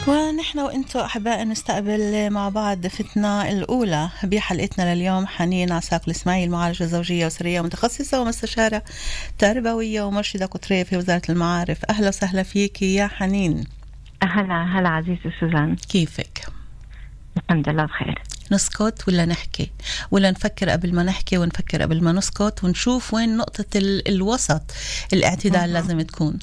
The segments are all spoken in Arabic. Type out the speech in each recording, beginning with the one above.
ونحن وانتم أحباء نستقبل مع بعض ضيفتنا الأولى بحلقتنا لليوم، حنين عساق الإسماعيل، معالجة زوجية وأسرية متخصصة ومستشارة تربوية ومرشدة قطرية في وزارة المعارف. أهلا وسهلا فيك يا حنين. هلا عزيزي سوزان، كيفك؟ الحمد لله بخير. نسكت ولا نحكي ولا نفكر قبل ما نحكي ونفكر قبل ما نسكت ونشوف وين نقطة الوسط، الاعتدال لازم تكون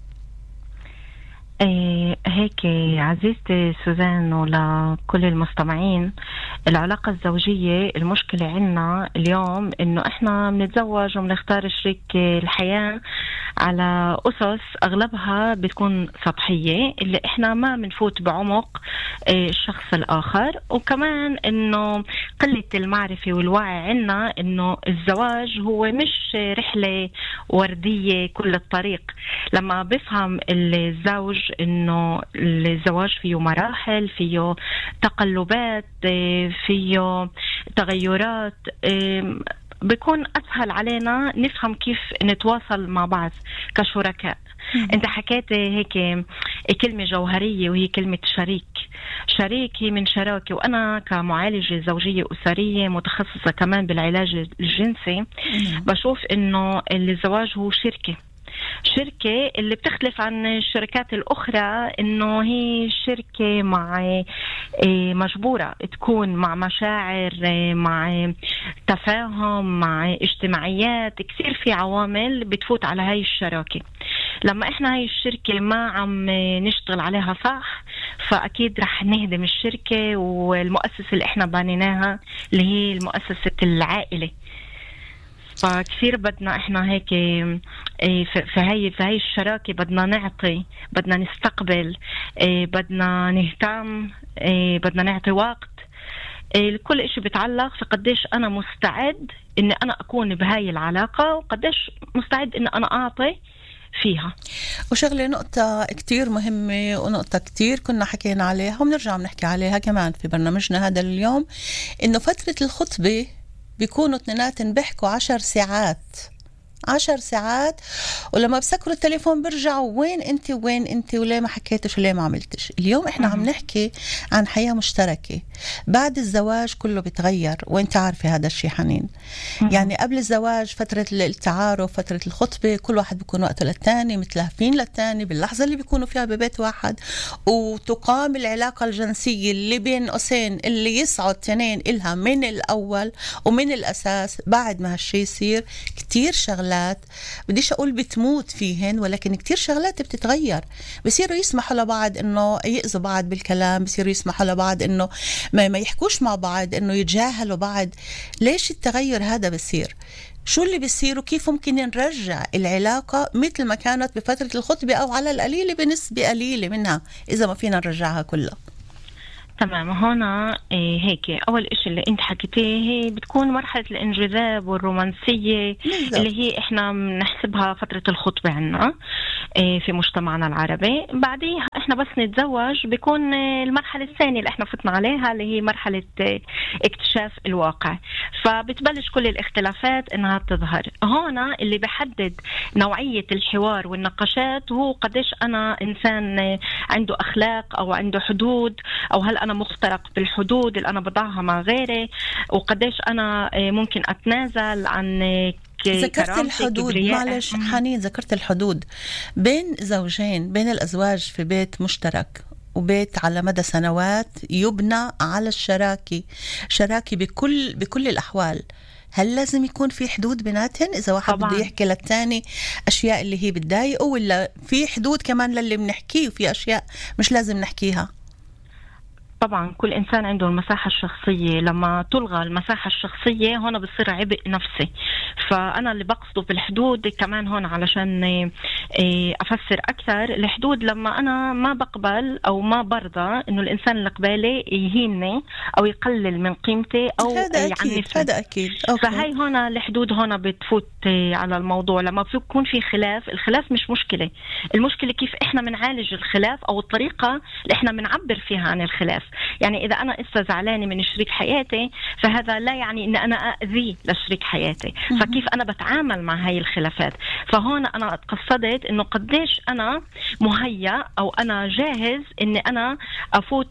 هيك عزيزتي سوزان ولكل المستمعين. العلاقة الزوجية المشكلة عنا اليوم إنه إحنا بنتزوج وبنختار شريك الحياة على أسس أغلبها بتكون سطحية، اللي إحنا ما بنفوت بعمق الشخص الآخر، وكمان إنه قلة المعرفة والوعي عنا إنه الزواج هو مش رحلة وردية كل الطريق. لما بفهم الزوج إنه الزواج فيه مراحل، فيه تقلبات، فيه تغيرات، بيكون أسهل علينا نفهم كيف نتواصل مع بعض كشركاء. انت حكيت هيك كلمة جوهرية وهي كلمة شريك. شريك هي من شراكة، وأنا كمعالجة زوجية أسرية متخصصة كمان بالعلاج الجنسي بشوف إنه الزواج هو شركة اللي بتختلف عن الشركات الأخرى، إنه هي شركة مع مجبورة تكون مع مشاعر، مع تفاهم، مع اجتماعيات كثير، في عوامل بتفوت على هاي الشراكة. لما إحنا هاي الشركة ما عم نشتغل عليها صح، فأكيد رح نهدم الشركة والمؤسسة اللي إحنا بانيناها اللي هي المؤسسة العائلة. فكثير بدنا احنا هيك في هاي الشراكة بدنا نعطي، بدنا نستقبل، بدنا نهتم، بدنا نعطي وقت. كل اشي بيتعلق في قديش انا مستعد ان انا اكون بهاي العلاقة، وقديش مستعد ان انا اعطي فيها. وشغلة نقطة كتير مهمة، ونقطة كتير كنا حكينا عليها وبنرجع بنحكي عليها كمان في برنامجنا هذا اليوم، انه فترة الخطبة بيكونوا اثنيناتن بيحكوا 10 ساعات، ولما بسكروا التليفون برجعوا وين انت وليه ما حكيتش وليه ما عملتش. اليوم احنا عم نحكي عن حياة مشتركة. بعد الزواج كله بيتغير، وانت عارفة هذا الشيء حنين. يعني قبل الزواج فترة التعارف، فترة الخطبة، كل واحد بيكون وقته للتاني، متلهفين للتاني باللحظة اللي بيكونوا فيها ببيت واحد، وتقام العلاقة الجنسية اللي بين قوسين اللي يسعد تنين إلها من الأول ومن الأساس. بعد ما هالشي يصير كتير شغلات، بديش أقول بتموت فيهن، ولكن كتير شغلات بتتغير. بصيروا يسمحوا لبعض إنه يأذوا بعض بالكلام، بصيروا يسمحوا لبعض إنه ما يحكوش مع بعض، إنه يتجاهلوا بعض. ليش التغير هذا بصير؟ شو اللي بيصير وكيف ممكن نرجع العلاقة مثل ما كانت بفترة الخطبة، أو على القليلة بنسبة قليلة منها إذا ما فينا نرجعها كلها؟ تمام. هنا هيك أول إشي اللي أنت حكيتيه هي بتكون مرحلة الانجذاب والرومانسية اللي هي إحنا بنحسبها فترة الخطبة عنا في مجتمعنا العربي. بعديها إحنا بس نتزوج بيكون المرحلة الثانية اللي إحنا فتنا عليها اللي هي مرحلة اكتشاف الواقع. فبتبلش كل الاختلافات إنها تظهر. هنا اللي بحدد نوعية الحوار والنقاشات هو قديش أنا إنسان عنده أخلاق أو عنده حدود، أو هل أنا مخترق بالحدود اللي أنا بضعها مع غيري، وقديش أنا ممكن أتنازل عن ذكرت الحدود. معلش حنين، ذكرت الحدود بين زوجين، بين الأزواج في بيت مشترك وبيت على مدى سنوات يبنى على شراكة بكل الأحوال. هل لازم يكون في حدود بيناتهم؟ إذا واحد بده يحكي للتاني أشياء اللي هي بتضايقه، ولا في حدود كمان للي بنحكيه وفي أشياء مش لازم نحكيها؟ طبعا كل إنسان عنده المساحة الشخصية. لما تلغى المساحة الشخصية هنا بصير عبء نفسي. فأنا اللي بقصده بالحدود كمان هون علشان أفسر أكثر الحدود. لما أنا ما بقبل أو ما برضى إنه الإنسان اللي قبالي يهينني أو يقلل من قيمتي أو يعني هذا أكيد. فهي هنا الحدود هنا بتفوت على الموضوع. لما بيكون في خلاف، الخلاف مش مشكلة، المشكلة كيف إحنا بنعالج الخلاف أو الطريقة اللي إحنا بنعبر فيها عن الخلاف. يعني إذا أنا زعلانة من شريك حياتي، فهذا لا يعني إن أنا أأذي لشريك حياتي. فكيف أنا بتعامل مع هاي الخلافات؟ فهون أنا قصدت إنه قديش أنا مهيأ أو أنا جاهز إني أنا أفوت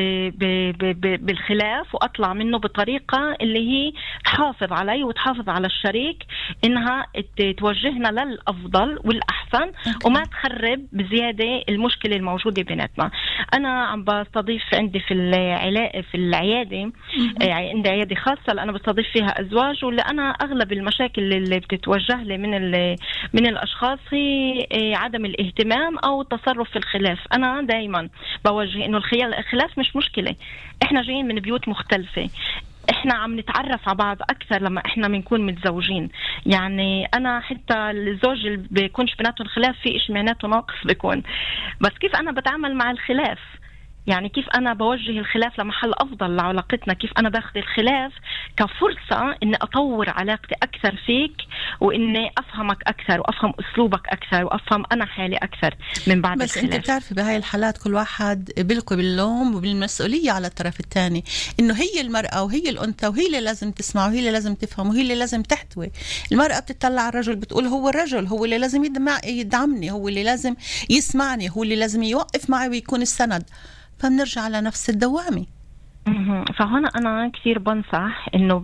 بالخلاف وأطلع منه بطريقة اللي هي تحافظ علي وتحافظ على الشريك، إنها توجهنا للأفضل والأحسن وما تخرب بزيادة المشكلة الموجودة بيناتنا. أنا عم بستضيف عندي في العيادة، عندي عيادة خاصة اللي أنا بستضيف فيها أزواج، واللي أنا أغلب المشاكل اللي بتتوجه لي من الأشخاص هي عدم الاهتمام أو التصرف في الخلاف. أنا دايما بوجه إنه الخلاف مش مشكلة، إحنا جايين من بيوت مختلفة، احنا عم نتعرف على بعض اكثر لما احنا بنكون متزوجين. يعني انا حتى الزوج اللي بيكونش بيناتهم خلاف في إشي معناته ناقص بيكون، بس كيف انا بتعامل مع الخلاف، يعني كيف أنا بوجه الخلاف لمحل أفضل لعلاقتنا، كيف أنا باخذ الخلاف كفرصة إني أطور علاقتي أكثر فيك، وإني أفهمك أكثر وأفهم أسلوبك أكثر وأفهم أنا حالي أكثر من بعد بس الخلاف. أنت بتعرفي بهاي الحالات كل واحد بيلقي باللوم وبالمسؤولية على الطرف الثاني، إنه هي المرأة وهي الأنثى وهي اللي لازم تسمع وهي اللي لازم تفهم وهي اللي لازم تحتوي. المرأة بتطلع على الرجل بتقول هو الرجل هو اللي لازم يدعمني، هو اللي لازم يسمعني، هو اللي لازم يوقف معي ويكون السند، فبنرجع على نفس الدوامة. فهنا أنا كثير بنصح إنه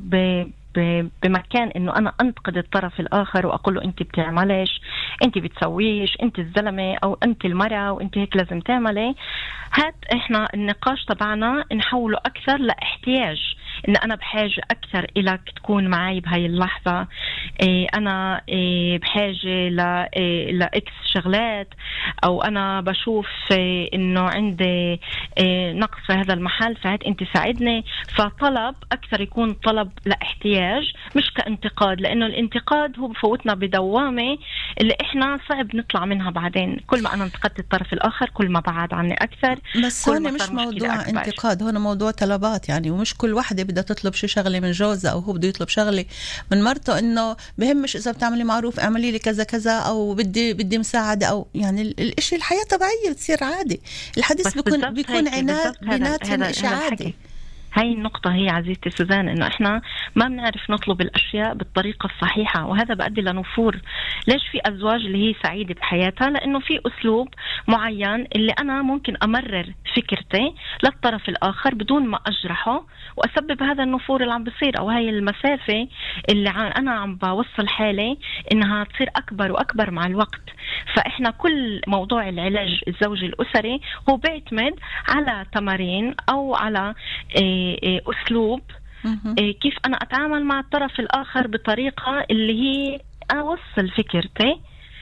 بمكان إنه أنا أنتقد الطرف الآخر وأقول له أنت بتعملش، أنت بتسويش، أنت الزلمة أو أنت المرأة وأنت هيك لازم تعملي. هات إحنا النقاش تبعنا نحوله أكثر لاحتياج، إن أنا بحاجة أكثر إلك تكون معي بهاي اللحظة، أنا بحاجة لإكس شغلات، أو أنا بشوف إنه عندي نقص في هذا المحل فهات أنت ساعدني. فطلب أكثر يكون طلب لاحتياج مش كانتقاد، لأنه الانتقاد هو بفوتنا بدوامة اللي إحنا صعب نطلع منها بعدين. كل ما أنا انتقدت الطرف الآخر كل ما بعد عني أكثر. بس هون مش موضوع انتقاد، هون موضوع طلبات يعني، ومش كل واحدة بدها تطلب شي شغلة من جوزها أو هو بده يطلب شغلة من مرته، إنه بهمش إذا بتعملي معروف اعملي لي كذا كذا، أو بدي مساعدة، أو يعني الإشي الحياة طبيعية بتصير عادي. الحديث بيكون عناد بيناتهم إشي عادي. هاي النقطة هي عزيزتي سوزان، إنه إحنا ما بنعرف نطلب الأشياء بالطريقة الصحيحة، وهذا بيؤدي لنفور. ليش في أزواج اللي هي سعيدة بحياتها؟ لأنه في أسلوب معين اللي أنا ممكن أمرر فكرتي للطرف الآخر بدون ما أجرحه وأسبب هذا النفور اللي عم بصير، أو هاي المسافة اللي أنا عم بوصل حالي إنها تصير أكبر وأكبر مع الوقت. فإحنا كل موضوع العلاج الزوجي الأسري هو بيعتمد على تمارين أو على أسلوب كيف أنا أتعامل مع الطرف الآخر بطريقة اللي هي أوصل فكرتي،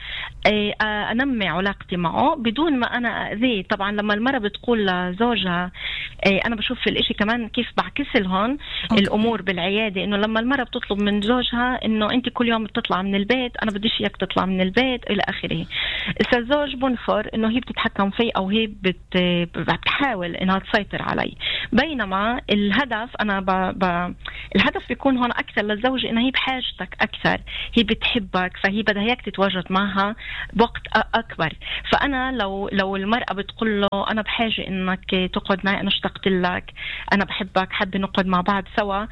أنمي علاقتي معه بدون ما أنا أذيه. طبعا لما المرأة بتقول لزوجها، أنا بشوف في الإشي كمان كيف بعكسل هون الأمور بالعيادة، إنه لما المرأة بتطلب من زوجها إنه أنت كل يوم بتطلع من البيت، أنا بديش إياك تطلع من البيت إلى آخره. الزوج بنفر إنه هي بتتحكم فيه أو هي بتحاول إنها تسيطر علي، بينما الهدف الهدف بيكون هون أكثر للزوج إنها هي بحاجتك أكثر، هي بتحبك، فهي بدها إياك تتواجد معها بوقت أكبر. فأنا لو المرأة بتقول له أنا بحاجة إنك تقعد معي، أنا اشتقت لك، أنا بحبك، حابة نقعد مع بعض سوا،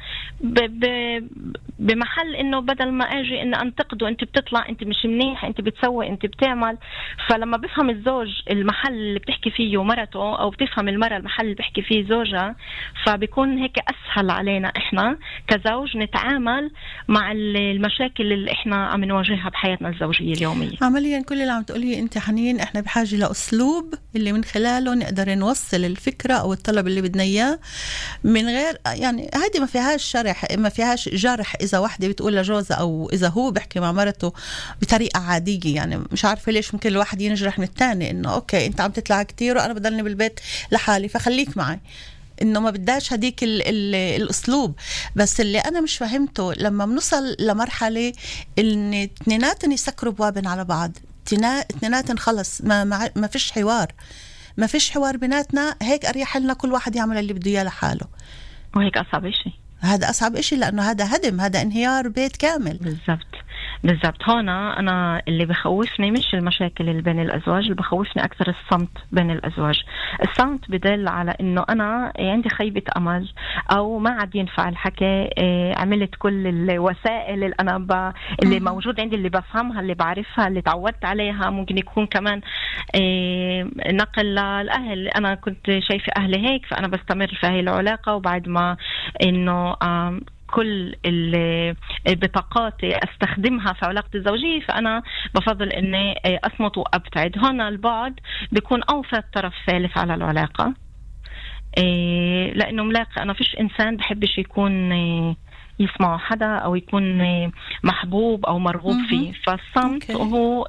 بمحل إنه بدل ما أجي إن أنتقده، أنت بتطلع، أنت مش منيح، أنت بتسوي، أنت بتعمل. فلما بفهم الزوج المحل اللي بتحكي فيه مرته، أو بتفهم المرأة المحل اللي بحكي فيه زوجها، فبيكون هيك أسهل علينا إحنا كزوج نتعامل مع المشاكل اللي إحنا عم نواجهها بحياتنا الزوجية اليومية. عمليا كل اللي عم تقوليه انت حنين، احنا بحاجة لأسلوب اللي من خلاله نقدر نوصل الفكرة او الطلب اللي بدنا اياه من غير، يعني هذه ما فيهاش شرح، ما فيهاش جرح. اذا واحدة بتقول لجوزها او اذا هو بحكي مع مرته بطريقة عادية، يعني مش عارفة ليش ممكن الواحد ينجرح من الثاني، انه اوكي انت عم تطلع كتير وانا بضلني بالبيت لحالي فخليك معي، انه ما بداش هديك الاسلوب. بس اللي انا مش فهمته لما بنوصل لمرحله ان اثنيناتن يسكروا بوابن على بعض، اثنيناتن خلص ما فيش حوار، ما فيش حوار بيناتنا، هيك اريح لنا كل واحد يعمل اللي بده اياه لحاله، وهيك اصعب شيء. هذا أصعب إشي، لأنه هذا هدم، هذا انهيار بيت كامل. بالضبط. بالضبط. هنا أنا اللي بخوفني مش المشاكل اللي بين الأزواج، اللي بخوفني أكثر الصمت بين الأزواج. الصمت بدل على إنه أنا عندي خيبة أمل أو ما عاد ينفع الحكي. عملت كل الوسائل اللي أنا اللي موجود عندي، اللي بفهمها، اللي بعرفها، اللي تعودت عليها. ممكن يكون كمان نقل للأهل، أنا كنت شايفة أهلي هيك فأنا بستمر في هاي العلاقة، وبعد ما إنه كل البطاقات استخدمها في علاقتي الزوجية فأنا بفضل إني أصمت وأبتعد. هنا البعد بيكون أوفى طرف ثالث على العلاقة، لأنه ملاقي أنا فيش إنسان بحبش يكون يسمع حدا أو يكون محبوب أو مرغوب فيه. فالصمت هو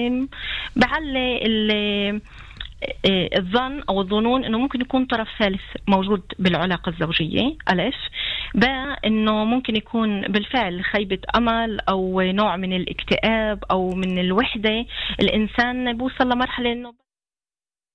بعلي الظن أو الظنون إنه ممكن يكون طرف ثالث موجود بالعلاقة الزوجية. ألف إنه ممكن يكون بالفعل خيبة أمل أو نوع من الاكتئاب أو من الوحدة. الإنسان بوصل لمرحلة إنه